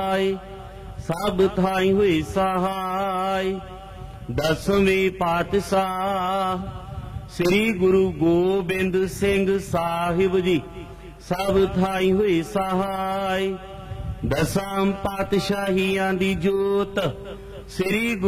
ਸਹਾय सब थाई हुई सहाय। 10वें पातशाह श्री गुरु गोबिंद सिंह साहिब जी सब थाई हुई सहाय। 10 पातशाहियां दी जोत श्री